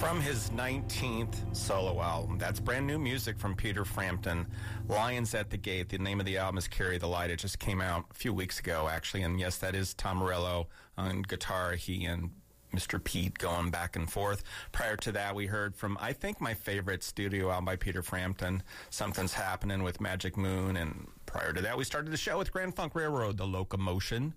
From his 19th solo album. That's brand new music from Peter Frampton. Lions at the Gate. The name of the album is Carry the Light. It just came out a few weeks ago, actually. And yes, that is Tom Morello on guitar. He and Mr. Pete going back and forth. Prior to that, we heard from, I think, my favorite studio album by Peter Frampton, Something's Happening with Magic Moon. And prior to that, we started the show with Grand Funk Railroad, The Locomotion.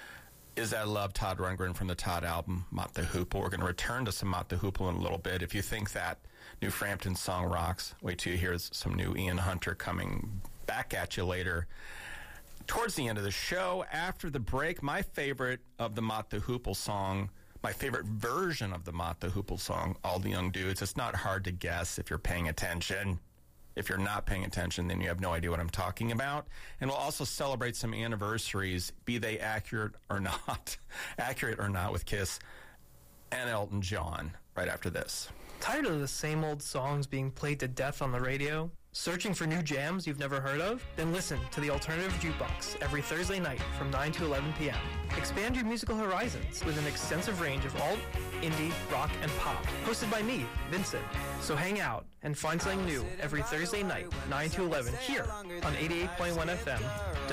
Is That Love, Todd Rundgren from the Todd album, Mott the Hoople. We're going to return to some Mott the Hoople in a little bit. If you think that new Frampton song rocks, wait till you hear some new Ian Hunter coming back at you later. Towards the end of the show, after the break, my favorite of the Mott the Hoople song, my favorite version of the Mott the Hoople song, All the Young Dudes. It's not hard to guess if you're paying attention. If you're not paying attention, then you have no idea what I'm talking about. And we'll also celebrate some anniversaries, be they accurate or not, with Kiss and Elton John right after this. Tired of the same old songs being played to death on the radio? Searching for new jams you've never heard of? Then listen to the Alternative Jukebox every Thursday night from 9 to 11 p.m. Expand your musical horizons with an extensive range of alt, indie, rock, and pop. Hosted by me, Vincent. So hang out and find something new every Thursday night, 9 to 11, here on 88.1 FM,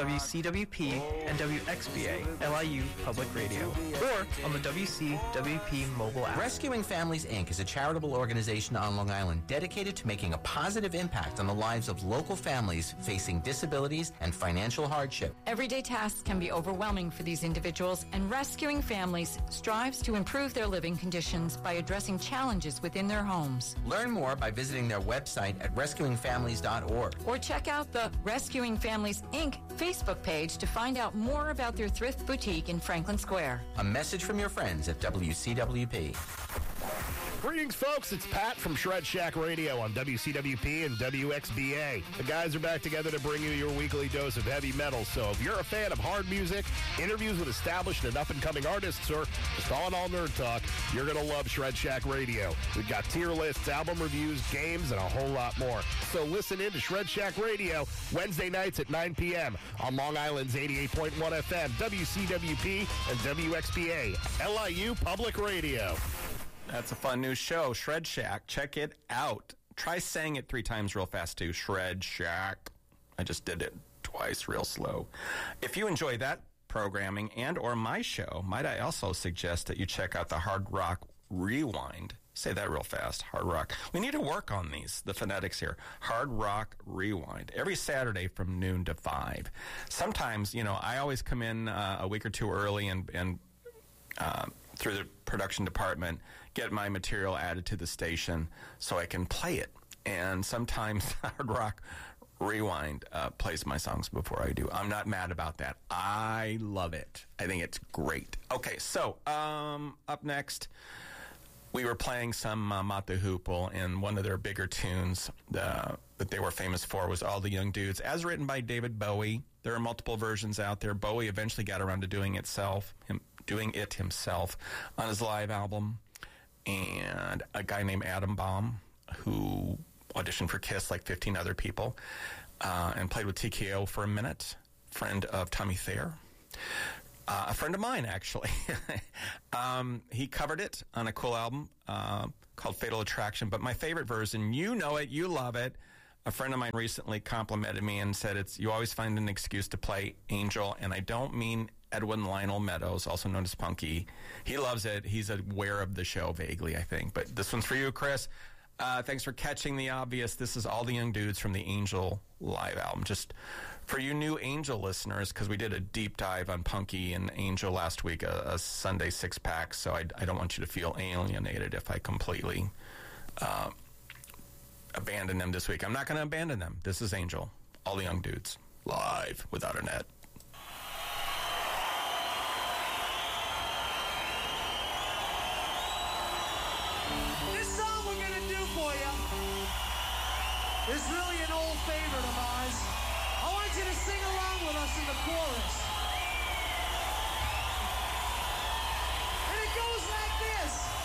WCWP, and WXBA, LIU Public Radio, or on the WCWP mobile app. Rescuing Families, Inc. is a charitable organization on Long Island dedicated to making a positive impact on the lives of local families facing disabilities and financial hardship. Everyday tasks can be overwhelming for these individuals, and Rescuing Families strives to improve their living conditions by addressing challenges within their homes. Learn more by visiting their website at rescuingfamilies.org. Or check out the Rescuing Families, Inc. Facebook page to find out more about their thrift boutique in Franklin Square. A message from your friends at WCWP. Greetings, folks. It's Pat from Shred Shack Radio on WCWP and WXBA. The guys are back together to bring you your weekly dose of heavy metal. So if you're a fan of hard music, interviews with established and up-and-coming artists, or just all nerd talk, you're going to love Shred Shack Radio. We've got tier lists, album reviews, games, and a whole lot more. So listen in to Shred Shack Radio Wednesday nights at 9 p.m. on Long Island's 88.1 FM, WCWP, and WXBA, LIU Public Radio. That's a fun new show, Shred Shack. Check it out. Try saying it 3 times real fast, too. Shred Shack. I just did it twice real slow. If you enjoy that programming and or my show, might I also suggest that you check out the Hard Rock Rewind. Say that real fast, Hard Rock. We need to work on the phonetics here. Hard Rock Rewind. Every Saturday from noon to 5. Sometimes, I always come in a week or two early and through the production department, get my material added to the station so I can play it. And sometimes Hard Rock Rewind plays my songs before I do. I'm not mad about that. I love it. I think it's great. Okay, so up next, we were playing some Mott the Hoople, and one of their bigger tunes that they were famous for was All the Young Dudes, as written by David Bowie. There are multiple versions out there. Bowie eventually got around to doing it himself on his live album. And a guy named Adam Baum, who auditioned for Kiss like 15 other people, and played with TKO for a minute, friend of Tommy Thayer. A friend of mine, actually. He covered it on a cool album called Fatal Attraction. But my favorite version, you know it, you love it. A friend of mine recently complimented me and said, you always find an excuse to play Angel. And I don't mean Edwin Lionel Meadows, also known as Punky. He loves it. He's aware of the show vaguely, I think. But this one's for you, Chris. Thanks for catching the obvious. This is All the Young Dudes from the Angel live album. Just for you new Angel listeners, because we did a deep dive on Punky and Angel last week, a Sunday 6-pack, so I don't want you to feel alienated if I completely abandon them this week. I'm not going to abandon them. This is Angel, All the Young Dudes, live without a net. It's really an old favorite of ours. I want you to sing along with us in the chorus. And it goes like this.